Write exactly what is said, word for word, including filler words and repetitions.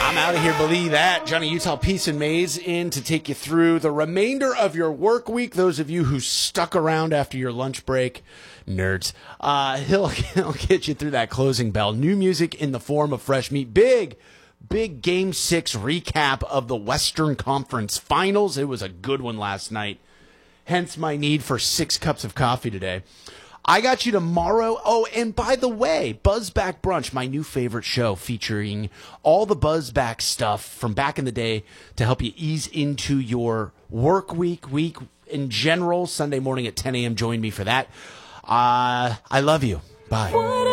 I'm out of here, believe that. Johnny Utah, Peace and Maze in to take you through the remainder of your work week. Those of you who stuck around after your lunch break, nerds, uh, he'll, he'll get you through that closing bell. New music in the form of fresh meat. Big, big Game six recap of the Western Conference Finals. It was a good one last night. Hence my need for six cups of coffee today. I got you tomorrow. Oh, and by the way, Buzzback Brunch, my new favorite show, featuring all the Buzzback stuff from back in the day to help you ease into your work week, week in general. Sunday morning at ten a.m. Join me for that. Uh, I love you. Bye.